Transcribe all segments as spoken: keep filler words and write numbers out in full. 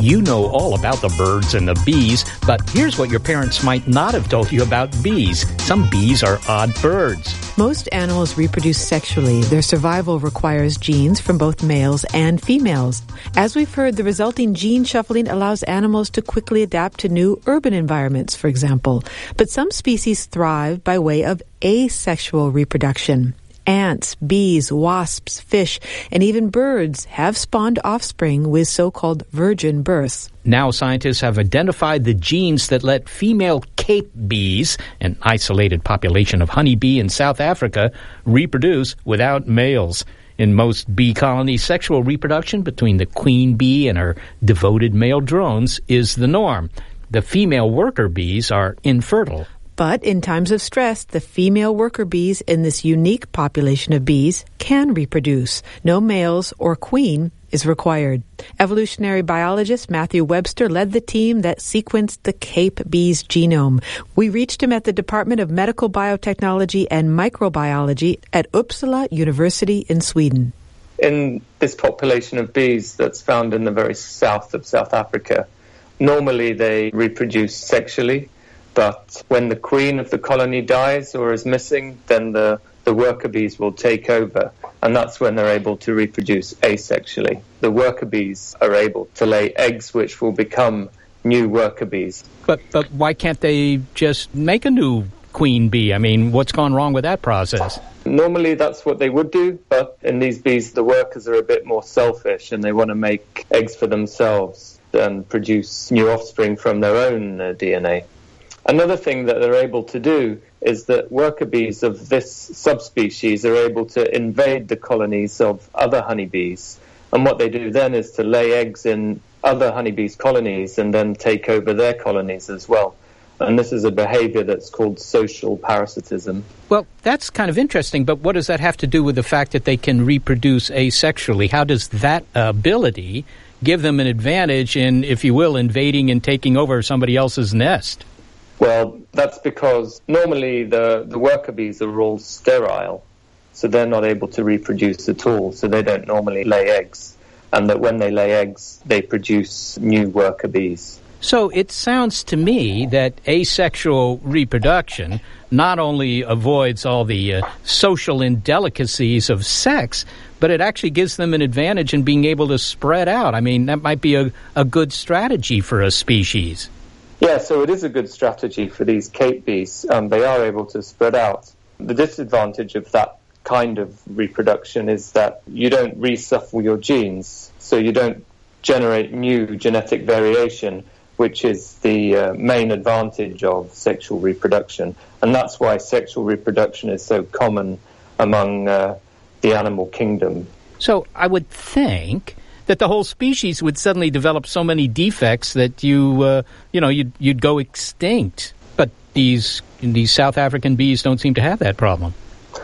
You know all about the birds and the bees, but here's what your parents might not have told you about bees. Some bees are odd birds. Most animals reproduce sexually. Their survival requires genes from both males and females. As we've heard, the resulting gene shuffling allows animals to quickly adapt to new urban environments, for example. But some species thrive by way of asexual reproduction. Ants, bees, wasps, fish, and even birds have spawned offspring with so-called virgin births. Now scientists have identified the genes that let female Cape bees, an isolated population of honeybee in South Africa, reproduce without males. In most bee colonies, sexual reproduction between the queen bee and her devoted male drones is the norm. The female worker bees are infertile. But in times of stress, the female worker bees in this unique population of bees can reproduce. No males or queen is required. Evolutionary biologist Matthew Webster led the team that sequenced the Cape bee's genome. We reached him at the Department of Medical Biotechnology and Microbiology at Uppsala University in Sweden. In this population of bees that's found in the very south of South Africa, normally they reproduce sexually. But when the queen of the colony dies or is missing, then the, the worker bees will take over, and that's when they're able to reproduce asexually. The worker bees are able to lay eggs which will become new worker bees. But but why can't they just make a new queen bee? I mean, what's gone wrong with that process? Normally that's what they would do, but in these bees the workers are a bit more selfish and they want to make eggs for themselves and produce new offspring from their own uh, D N A. Another thing that they're able to do is that worker bees of this subspecies are able to invade the colonies of other honeybees. And what they do then is to lay eggs in other honeybees' colonies and then take over their colonies as well. And this is a behavior that's called social parasitism. Well, that's kind of interesting, but what does that have to do with the fact that they can reproduce asexually? How does that ability give them an advantage in, if you will, invading and taking over somebody else's nest? Well, that's because normally the, the worker bees are all sterile, so they're not able to reproduce at all, so they don't normally lay eggs. And that when they lay eggs, they produce new worker bees. So it sounds to me that asexual reproduction not only avoids all the uh, social indelicacies of sex, but it actually gives them an advantage in being able to spread out. I mean, that might be a, a good strategy for a species. Yeah, so it is a good strategy for these Cape bees. Um, they are able to spread out. The disadvantage of that kind of reproduction is that you don't reshuffle your genes, so you don't generate new genetic variation, which is the uh, main advantage of sexual reproduction. And that's why sexual reproduction is so common among uh, the animal kingdom. So I would think that the whole species would suddenly develop so many defects that you, uh, you know, you'd, you'd go extinct. But these these South African bees don't seem to have that problem.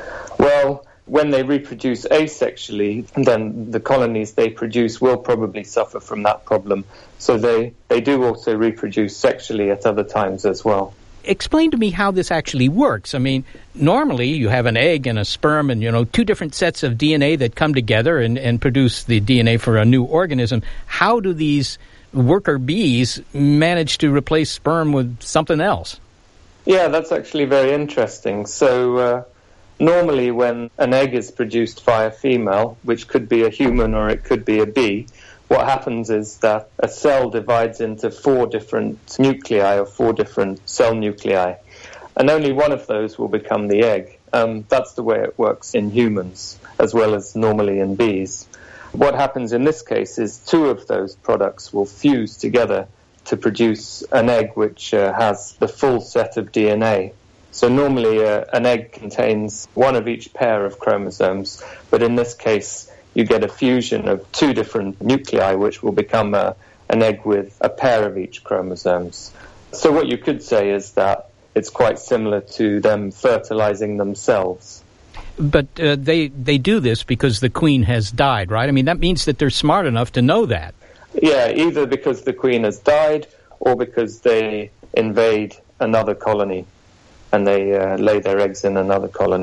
Well, when they reproduce asexually, then the colonies they produce will probably suffer from that problem. So they, they do also reproduce sexually at other times as well. Explain to me how this actually works. I mean, normally you have an egg and a sperm and, you know, two different sets of D N A that come together and, and produce the D N A for a new organism. How do these worker bees manage to replace sperm with something else? Yeah, that's actually very interesting. So uh, normally when an egg is produced by a female, which could be a human or it could be a bee, what happens is that a cell divides into four different nuclei or four different cell nuclei, and only one of those will become the egg. Um, that's the way it works in humans as well as normally in bees. What happens in this case is two of those products will fuse together to produce an egg which uh, has the full set of D N A. So normally uh, an egg contains one of each pair of chromosomes, but in this case you get a fusion of two different nuclei which will become a, an egg with a pair of each chromosomes. So what you could say is that it's quite similar to them fertilizing themselves. But uh, they, they do this because the queen has died, right? I mean, that means that they're smart enough to know that. Yeah, either because the queen has died or because they invade another colony and they uh, lay their eggs in another colony.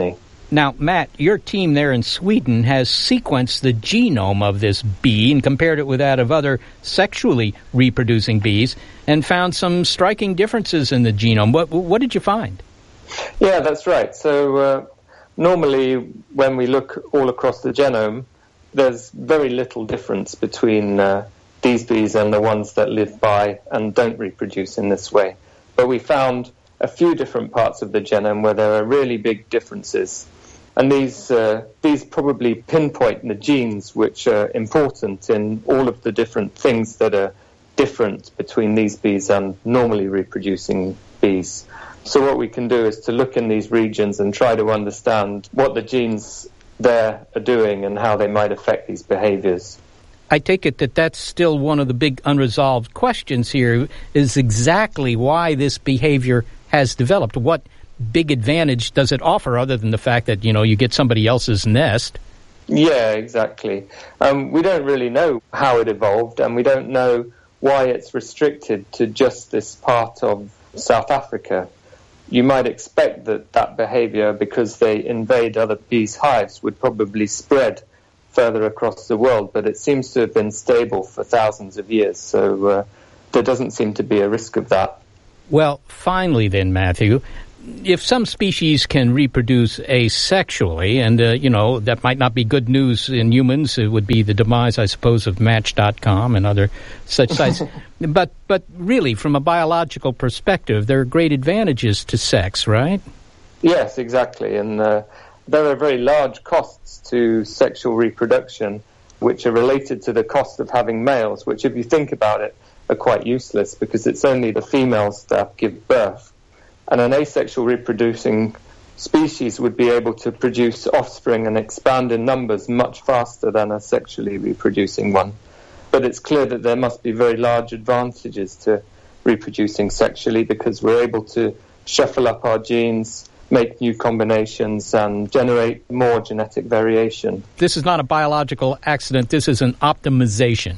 Now, Matt, your team there in Sweden has sequenced the genome of this bee and compared it with that of other sexually reproducing bees and found some striking differences in the genome. What, what did you find? Yeah, that's right. So uh, normally when we look all across the genome, there's very little difference between uh, these bees and the ones that live by and don't reproduce in this way. But we found a few different parts of the genome where there are really big differences. And these uh, these probably pinpoint the genes which are important in all of the different things that are different between these bees and normally reproducing bees. So what we can do is to look in these regions and try to understand what the genes there are doing and how they might affect these behaviors. I take it that that's still one of the big unresolved questions here, is exactly why this behavior has developed. What big advantage does it offer other than the fact that, you know, you get somebody else's nest? Yeah, exactly. Um, we don't really know how it evolved, and we don't know why it's restricted to just this part of South Africa. You might expect that that behavior, because they invade other bees' hives, would probably spread further across the world, but it seems to have been stable for thousands of years, so uh, there doesn't seem to be a risk of that. Well, finally then, Matthew, if some species can reproduce asexually, and, uh, you know, that might not be good news in humans, it would be the demise, I suppose, of Match dot com and other such sites. but but really, from a biological perspective, there are great advantages to sex, right? Yes, exactly. And uh, there are very large costs to sexual reproduction, which are related to the cost of having males, which, if you think about it, are quite useless because it's only the females that give birth. And an asexual reproducing species would be able to produce offspring and expand in numbers much faster than a sexually reproducing one. But it's clear that there must be very large advantages to reproducing sexually because we're able to shuffle up our genes, make new combinations, and generate more genetic variation. This is not a biological accident. This is an optimization.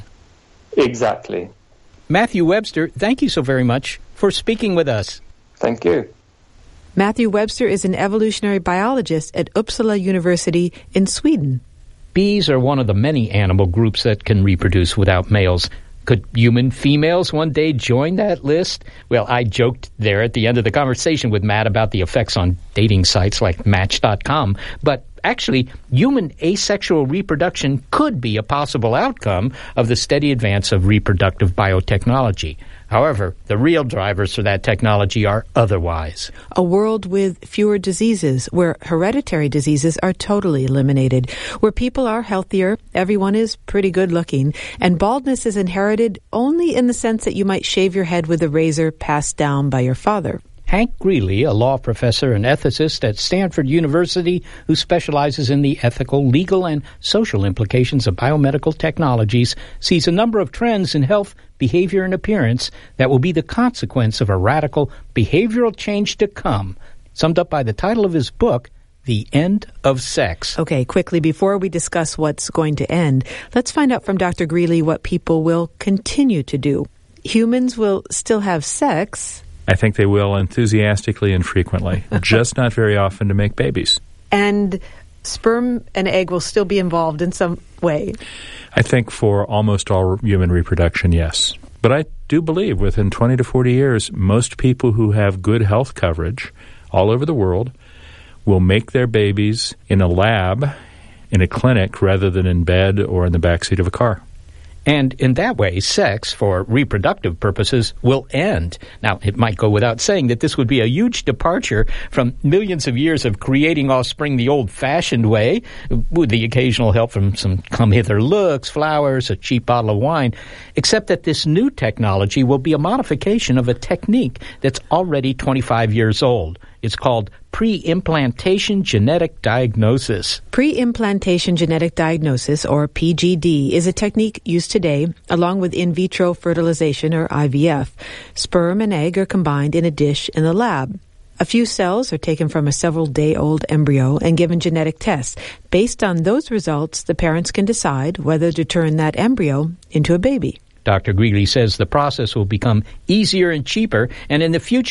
Exactly. Matthew Webster, thank you so very much for speaking with us. Thank you. Matthew Webster is an evolutionary biologist at Uppsala University in Sweden. Bees are one of the many animal groups that can reproduce without males. Could human females one day join that list? Well, I joked there at the end of the conversation with Matt about the effects on dating sites like Match dot com, but actually, human asexual reproduction could be a possible outcome of the steady advance of reproductive biotechnology. However, the real drivers for that technology are otherwise. A world with fewer diseases, where hereditary diseases are totally eliminated, where people are healthier, everyone is pretty good looking, and baldness is inherited only in the sense that you might shave your head with a razor passed down by your father. Hank Greeley, a law professor and ethicist at Stanford University who specializes in the ethical, legal, and social implications of biomedical technologies, sees a number of trends in health, behavior, and appearance that will be the consequence of a radical behavioral change to come, summed up by the title of his book, The End of Sex. Okay, quickly, before we discuss what's going to end, let's find out from Doctor Greeley what people will continue to do. Humans will still have sex. I think they will enthusiastically and frequently, just not very often to make babies. And sperm and egg will still be involved in some way. I think for almost all human reproduction, yes. But I do believe within twenty to forty years, most people who have good health coverage all over the world will make their babies in a lab, in a clinic, rather than in bed or in the backseat of a car. And in that way, sex, for reproductive purposes, will end. Now, it might go without saying that this would be a huge departure from millions of years of creating offspring the old-fashioned way, with the occasional help from some come-hither looks, flowers, a cheap bottle of wine, except that this new technology will be a modification of a technique that's already twenty-five years old. It's called pre-implantation genetic diagnosis. Pre-implantation genetic diagnosis, or P G D, is a technique used today along with in vitro fertilization, or I V F. Sperm and egg are combined in a dish in the lab. A few cells are taken from a several-day-old embryo and given genetic tests. Based on those results, the parents can decide whether to turn that embryo into a baby. Doctor Greeley says the process will become easier and cheaper, and in the future,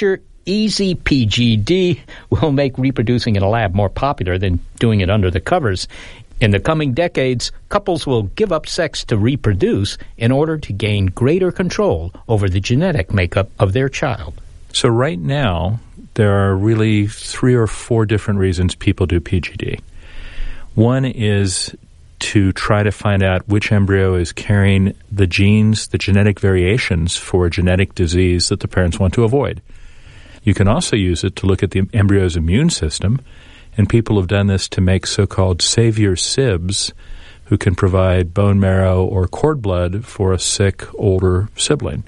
Easy P G D will make reproducing in a lab more popular than doing it under the covers. In the coming decades, couples will give up sex to reproduce in order to gain greater control over the genetic makeup of their child. So right now, there are really three or four different reasons people do P G D. One is to try to find out which embryo is carrying the genes, the genetic variations for a genetic disease that the parents want to avoid. You can also use it to look at the embryo's immune system, and people have done this to make so-called savior sibs who can provide bone marrow or cord blood for a sick, older sibling.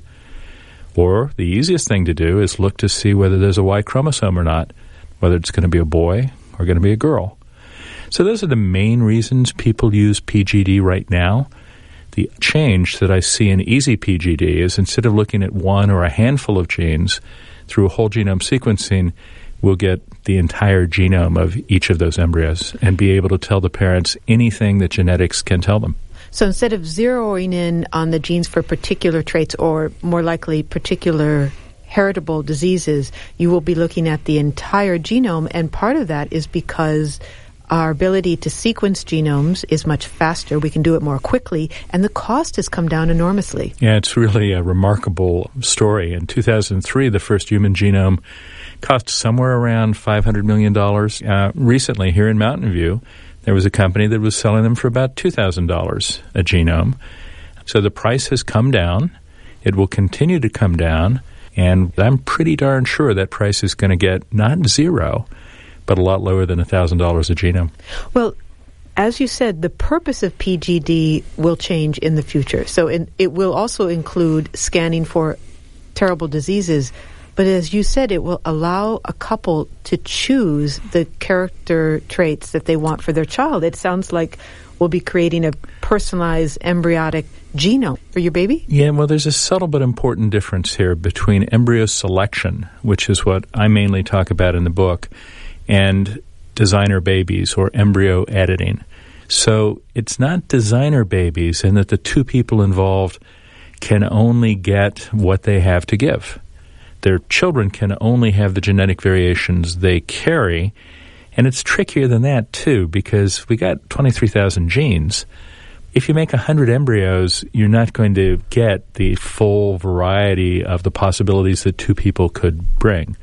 Or the easiest thing to do is look to see whether there's a Y chromosome or not, whether it's going to be a boy or going to be a girl. So those are the main reasons people use P G D right now. The change that I see in Easy P G D is instead of looking at one or a handful of genes, through whole genome sequencing, we'll get the entire genome of each of those embryos and be able to tell the parents anything that genetics can tell them. So instead of zeroing in on the genes for particular traits or more likely particular heritable diseases, you will be looking at the entire genome, and part of that is because our ability to sequence genomes is much faster. We can do it more quickly, and the cost has come down enormously. Yeah, it's really a remarkable story. In two thousand three, the first human genome cost somewhere around five hundred million dollars. Uh, recently, here in Mountain View, there was a company that was selling them for about two thousand dollars a genome. So the price has come down. It will continue to come down, and I'm pretty darn sure that price is going to get not zero, but a lot lower than one thousand dollars a genome. Well, as you said, the purpose of P G D will change in the future. So in, it will also include scanning for terrible diseases. But as you said, it will allow a couple to choose the character traits that they want for their child. It sounds like we'll be creating a personalized embryonic genome for your baby? Yeah, well, there's a subtle but important difference here between embryo selection, which is what I mainly talk about in the book, and designer babies or embryo editing. So it's not designer babies in that the two people involved can only get what they have to give. Their children can only have the genetic variations they carry, and it's trickier than that, too, because we got twenty-three thousand genes. If you make one hundred embryos, you're not going to get the full variety of the possibilities that two people could bring.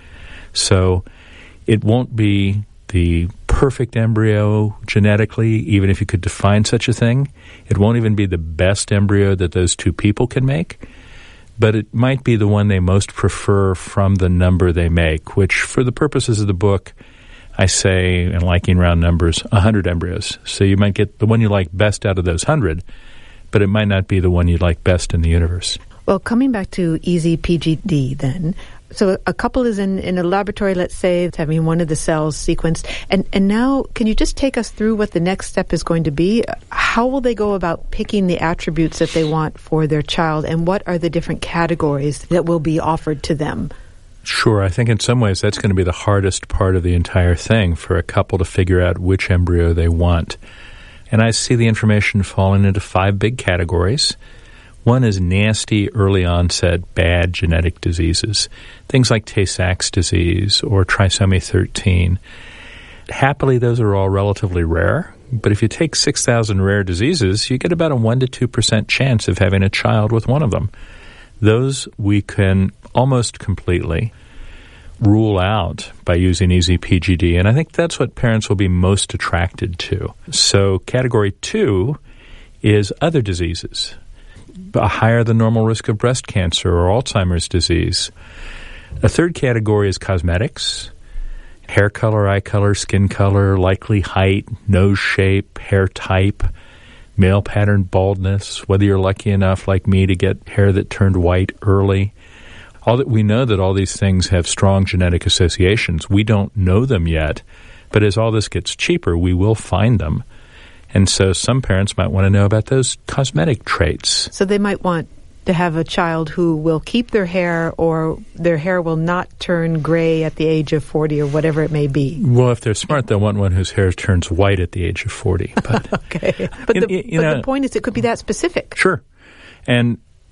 So it won't be the perfect embryo genetically, even if you could define such a thing. It won't even be the best embryo that those two people can make, but it might be the one they most prefer from the number they make, which for the purposes of the book, I say, in liking round numbers, one hundred embryos. So you might get the one you like best out of those one hundred, but it might not be the one you like best in the universe. Well, coming back to Easy P G D then, so a couple is in, in a laboratory, let's say, having one of the cells sequenced, and, and now can you just take us through what the next step is going to be? How will they go about picking the attributes that they want for their child, and what are the different categories that will be offered to them? Sure. I think in some ways that's going to be the hardest part of the entire thing for a couple to figure out which embryo they want. And I see the information falling into five big categories. One is nasty, early onset, bad genetic diseases, things like Tay-Sachs disease or trisomy thirteen. Happily, those are all relatively rare, but if you take six thousand rare diseases, you get about a one to two percent chance of having a child with one of them. Those we can almost completely rule out by using Easy P G D, and I think that's what parents will be most attracted to. So category two is other diseases, a higher than normal risk of breast cancer or Alzheimer's disease. A third category is cosmetics, hair color, eye color, skin color, likely height, nose shape, hair type, male pattern baldness, whether you're lucky enough like me to get hair that turned white early. All that we know that all these things have strong genetic associations. We don't know them yet, but as all this gets cheaper, we will find them. And so some parents might want to know about those cosmetic traits. So they might want to have a child who will keep their hair, or their hair will not turn gray at the age of forty or whatever it may be. Well, if they're smart, they'll want one whose hair turns white at the age of forty. But okay. But, you, the, you but know, the point is it could be that specific. Sure. And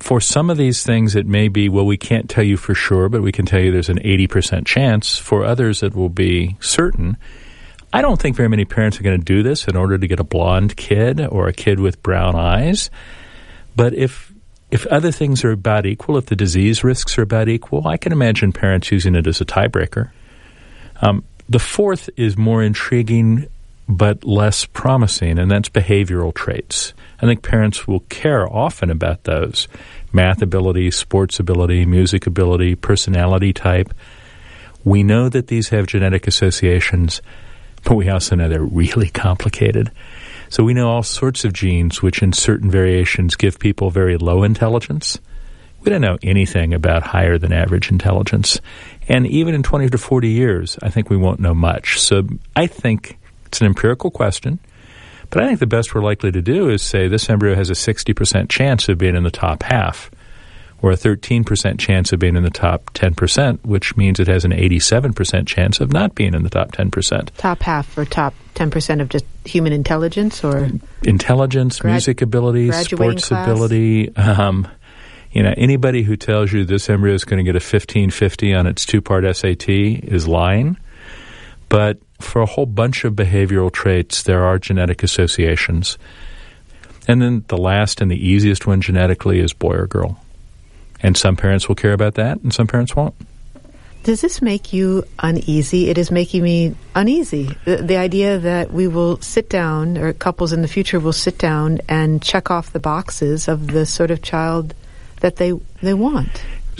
for some of these things, it may be, well, we can't tell you for sure, but we can tell you there's an eighty percent chance. For others, it will be certain. I don't think very many parents are going to do this in order to get a blonde kid or a kid with brown eyes. But if if other things are about equal, if the disease risks are about equal, I can imagine parents using it as a tiebreaker. Um, the fourth is more intriguing but less promising, and that's behavioral traits. I think parents will care often about those. Math ability, sports ability, music ability, personality type. We know that these have genetic associations, but we also know they're really complicated. So we know all sorts of genes which in certain variations give people very low intelligence. We don't know anything about higher than average intelligence. And even in twenty to forty years, I think we won't know much. So I think it's an empirical question, but I think the best we're likely to do is say this embryo has a sixty percent chance of being in the top half, or a thirteen percent chance of being in the top ten percent, which means it has an eighty-seven percent chance of not being in the top ten percent. Top half or top ten percent of just human intelligence, or? Intelligence, grad- music ability, sports class? ability. Um, you know, anybody who tells you this embryo is going to get a fifteen fifty on its two-part S A T is lying. But for a whole bunch of behavioral traits, there are genetic associations. And then the last and the easiest one genetically is boy or girl. And some parents will care about that, and some parents won't. Does this make you uneasy? It is making me uneasy. The, the idea that we will sit down, or couples in the future will sit down and check off the boxes of the sort of child that they they want.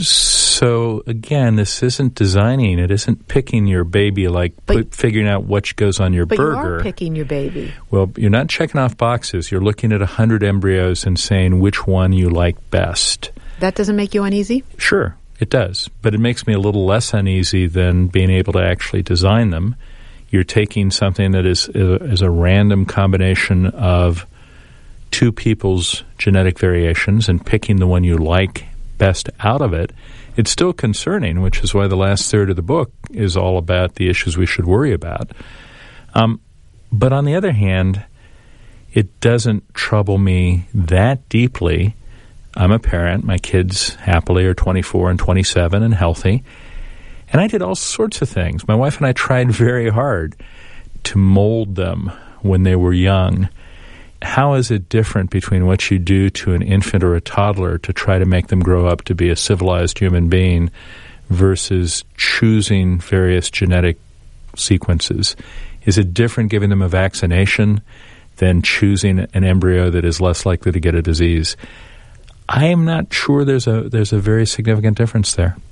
So, again, this isn't designing. It isn't picking your baby like but, put, figuring out what goes on your but burger. But you are picking your baby. Well, you're not checking off boxes. You're looking at one hundred embryos and saying which one you like best. That doesn't make you uneasy? Sure, it does. But it makes me a little less uneasy than being able to actually design them. You're taking something that is, is a random combination of two people's genetic variations and picking the one you like best out of it. It's still concerning, which is why the last third of the book is all about the issues we should worry about. Um, but on the other hand, it doesn't trouble me that deeply. I'm a parent. My kids happily are twenty-four and twenty-seven and healthy. And I did all sorts of things. My wife and I tried very hard to mold them when they were young. How is it different between what you do to an infant or a toddler to try to make them grow up to be a civilized human being versus choosing various genetic sequences? Is it different giving them a vaccination than choosing an embryo that is less likely to get a disease? I am not sure there's a there's a very significant difference there.